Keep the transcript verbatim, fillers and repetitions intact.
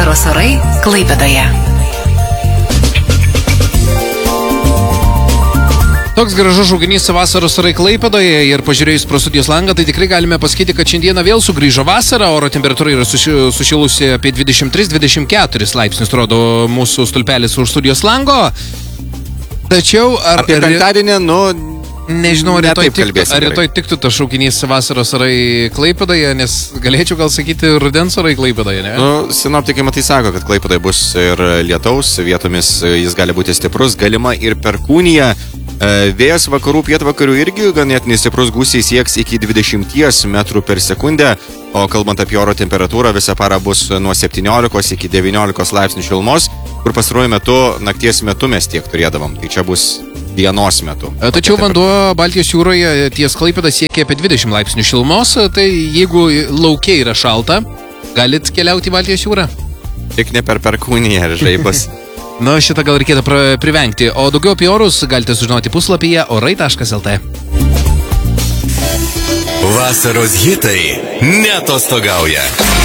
Vasaros orai Klaipėdoje. Toks gražus šaukinys vasaros orai Klaipėdoje ir pažiūrėjus pro studijos langą, tai tikrai galime pasakyti, kad šiandieną vėl sugrįžo vasara, oro temperatūra yra suši, sušilusi apie dvidešimt tris dvidešimt keturis laipsnius, rodo mūsų stulpelis už studijos lango. Tačiau ar... Apie penktadienį, nu... Nežinau, ar rytoj, tik, ar rytoj tiktų tas šaukinys vasaros orai Klaipėdoje, nes galėčiau gal sakyti rudens orai Klaipėdoje, ne? Nu, sinoptikai matai sako, kad Klaipėdoje bus ir lietaus, vietomis jis gali būti stiprus, galima ir perkūnija. Vėjas vakarų pietvakarių irgi ganėtinai stiprus, gūsiai sieks iki dvidešimt metrų per sekundę, o kalbant apie oro temperatūrą, visą parą bus nuo septyniolikos iki devyniolikos laipsnių šilumos, kur pastaruoju metu nakties metu mes tiek turėdavom, tai čia bus dienos metu. Tačiau vanduo Baltijos jūroje ties Klaipėda siekia apie dvidešimt laipsnių šilumos, tai jeigu laukia yra šalta, galit keliauti į Baltijos jūrą? Tik ne per perkūniją ir žaibas. Nu, šitą gal reikėtų privengti, o daugiau apie orus galite sužinoti puslapyje orai taškas lt. Vasaros hitai neatostogauja.